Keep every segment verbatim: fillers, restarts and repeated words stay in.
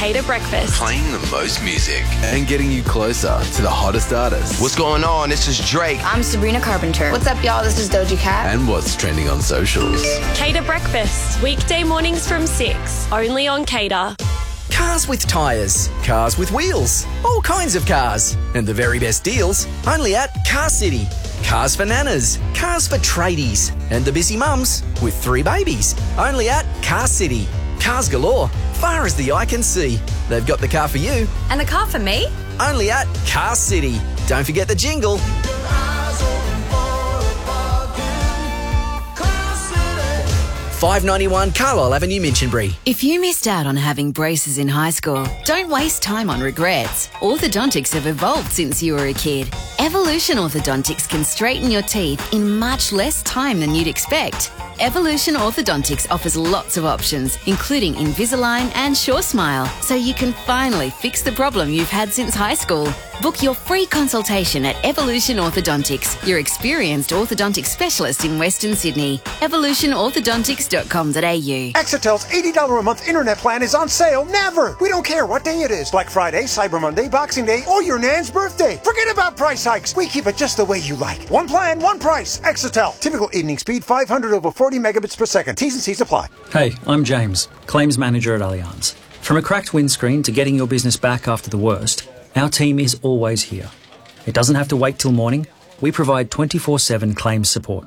Cater Breakfast. Playing the most music and getting you closer to the hottest artists. What's going on? This is Drake. I'm Sabrina Carpenter. What's up, y'all? This is Doja Cat. And what's trending on socials. Cater Breakfast, weekday mornings from six, only on Cater. Cars with tyres, cars with wheels, all kinds of cars. And the very best deals, only at Car City. Cars for nanas, cars for tradies, and the busy mums with three babies. Only at Car City. Cars galore, far as the eye can see. They've got the car for you. And the car for me? Only at Car City. Don't forget the jingle. five ninety-one Carlisle Avenue, Minchinbury. If you missed out on having braces in high school, don't waste time on regrets. Orthodontics have evolved since you were a kid. Evolution Orthodontics can straighten your teeth in much less time than you'd expect. Evolution Orthodontics offers lots of options, including Invisalign and Sure Smile, so you can finally fix the problem you've had since high school. Book your free consultation at Evolution Orthodontics, your experienced orthodontic specialist in Western Sydney. evolution orthodontics dot com dot a u. Exetel's eighty dollars a month internet plan is on sale never. We don't care what day it is. Black Friday, Cyber Monday, Boxing Day, or your nan's birthday. Forget about price hikes. We keep it just the way you like. One plan, one price. Exetel. Typical evening speed five hundred over forty megabits per second. T's and C's apply. Hey, I'm James, Claims Manager at Allianz. From a cracked windscreen to getting your business back after the worst, our team is always here. It doesn't have to wait till morning. We provide twenty-four seven claims support.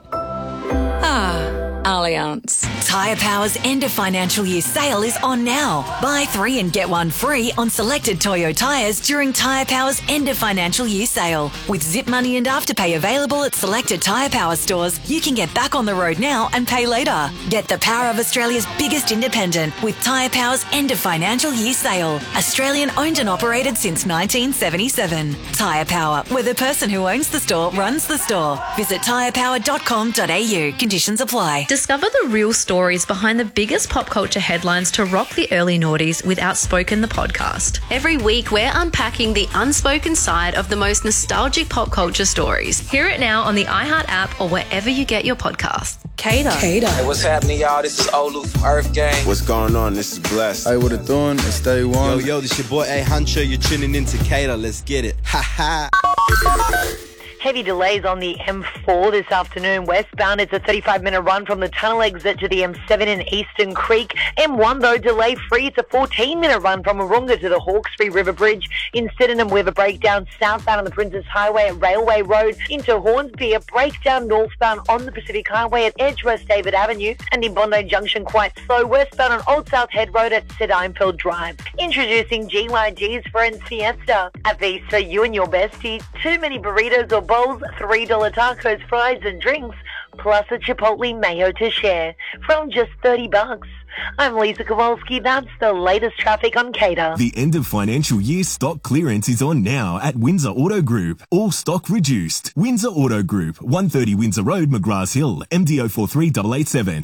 Ah, Allianz. Tyre Power's end of financial year sale is on now. Buy three and get one free on selected Toyo tyres during Tyre Power's end of financial year sale. With Zip Money and Afterpay available at selected Tyre Power stores, you can get back on the road now and pay later. Get the power of Australia's biggest independent with Tyre Power's end of financial year sale. Australian owned and operated since nineteen seventy-seven. Tyre Power, where the person who owns the store runs the store. Visit tyre power dot com dot a u. Conditions apply. Discover the real stories behind the biggest pop culture headlines to rock the early noughties with Outspoken the podcast. Every week, we're unpacking the unspoken side of the most nostalgic pop culture stories. Hear it now on the iHeart app or wherever you get your podcasts. Cater. Cater. Hey, what's happening, y'all? This is Olu from Earth Gang. What's going on? This is Blessed. Hey, what it doing? It's Day One. Yo, yo, this your boy A Huncho. You're tuning in to Cater. Let's get it. Ha ha. Heavy delays on the M four this afternoon. Westbound, it's a thirty-five minute run from the tunnel exit to the M seven in Eastern Creek. M one, though, delay free. It's a fourteen minute run from Warunga to the Hawkesbury River Bridge in Sydenham. We have a breakdown southbound on the Princess Highway at Railway Road into Hornsby. A breakdown northbound on the Pacific Highway at Edgeworth David Avenue. And in Bondi Junction, quite slow. Westbound on Old South Head Road at Sedimefeld Drive. Introducing G Y G's Friends Fiesta. At Vista, you and your bestie. Too many burritos or bowls, three dollar tacos, fries and drinks, plus a Chipotle mayo to share from just thirty bucks. I'm Lisa Kowalski. That's the latest traffic on Cater. The end of financial year stock clearance is on now at Windsor Auto Group. All stock reduced. Windsor Auto Group, one thirty Windsor Road, McGrath Hill, M D O four three eight eight seven.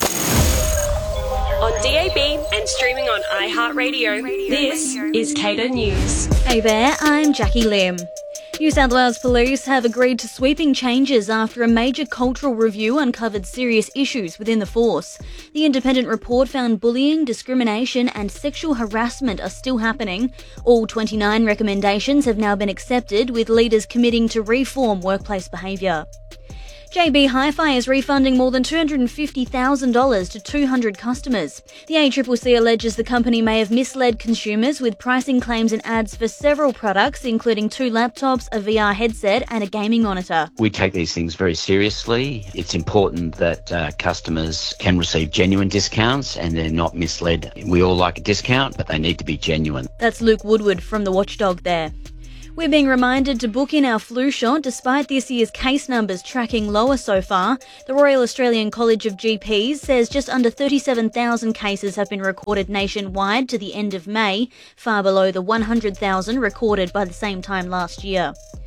On D A B and streaming on iHeartRadio, this is Cater News. Hey there, I'm Jackie Lim. New South Wales Police have agreed to sweeping changes after a major cultural review uncovered serious issues within the force. The independent report found bullying, discrimination and sexual harassment are still happening. All twenty-nine recommendations have now been accepted, with leaders committing to reform workplace behaviour. J B Hi-Fi is refunding more than two hundred fifty thousand dollars to two hundred customers. The A C C C alleges the company may have misled consumers with pricing claims and ads for several products, including two laptops, a V R headset and a gaming monitor. We take these things very seriously. It's important that uh, customers can receive genuine discounts and they're not misled. We all like a discount, but they need to be genuine. That's Luke Woodward from The Watchdog there. We're being reminded to book in our flu shot despite this year's case numbers tracking lower so far. The Royal Australian College of G Ps says just under thirty-seven thousand cases have been recorded nationwide to the end of May, far below the one hundred thousand recorded by the same time last year.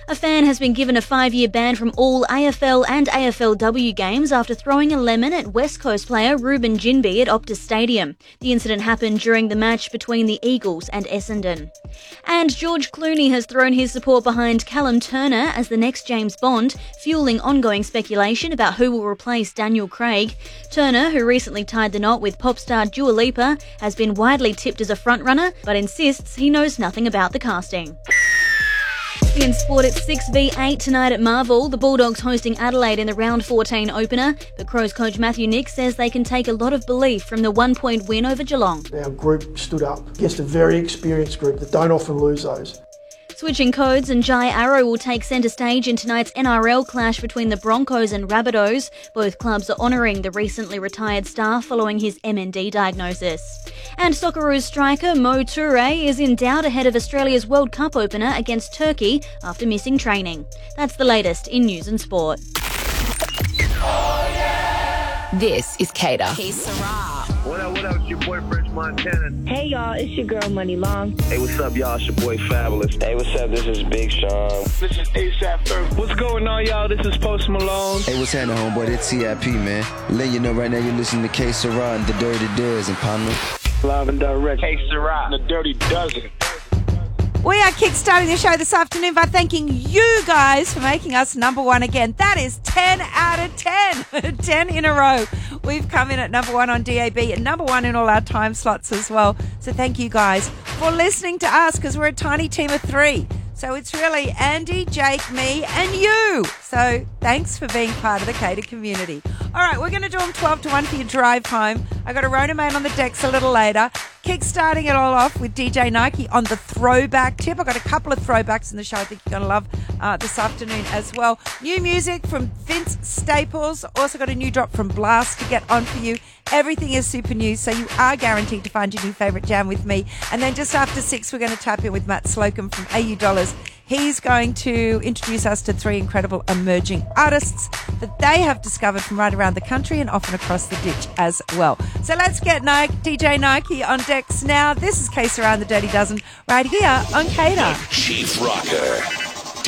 A fan has been given a five-year ban from all A F L and A F L W games after throwing a lemon at West Coast player Ruben Ginbey at Optus Stadium. The incident happened during the match between the Eagles and Essendon. And George Clooney has thrown his support behind Callum Turner as the next James Bond, fueling ongoing speculation about who will replace Daniel Craig. Turner, who recently tied the knot with pop star Dua Lipa, has been widely tipped as a frontrunner, but insists he knows nothing about the casting. In sport, it's six v eight tonight at Marvel. The Bulldogs hosting Adelaide in the round fourteen opener, but Crows coach Matthew Nick says they can take a lot of belief from the one-point win over Geelong. Our group stood up against a very experienced group that don't often lose those. Switching codes, and Jai Arrow will take centre stage in tonight's N R L clash between the Broncos and Rabbitohs. Both clubs are honouring the recently retired star following his M N D diagnosis. And Socceroos striker Mo Toure is in doubt ahead of Australia's World Cup opener against Turkey after missing training. That's the latest in news and sport. This is Cater. What up, what up, it's your boy French Montana. Hey y'all, it's your girl Money Long. Hey, what's up, y'all? It's your boy Fabulous. Hey, what's up? This is Big Sean. This is ASAP Ferg. What's going on, y'all? This is Post Malone. Hey, what's happening, homeboy? It's T I P, man. Letting you know right now you're listening to K Sarah and the Dirty Dozen, partner. Live and direct. K Sarah and the Dirty Dozen. We are kickstarting the show this afternoon by thanking you guys for making us number one again. That is ten out of ten. ten in a row. We've come in at number one on D A B and number one in all our time slots as well. So thank you guys for listening to us, because we're a tiny team of three. So it's really Andy, Jake, me and you. So thanks for being part of the Cater community. All right, we're going to do them twelve to one for your drive home. I got a Rona Man on the decks a little later. Kickstarting it all off with D J Nike on the throwback tip. I've got a couple of throwbacks in the show I think you're going to love uh, this afternoon as well. New music from Vince Staples. Also got a new drop from Blast to get on for you. Everything is super new, so you are guaranteed to find your new favourite jam with me. And then just after six, we're going to tap in with Matt Slocum from A U Dollars. He's going to introduce us to three incredible emerging artists that they have discovered from right around the country and often across the ditch as well. So let's get Nike, D J Nike on decks now. This is Case Around the Dirty Dozen right here on Cater. Chief Rocker.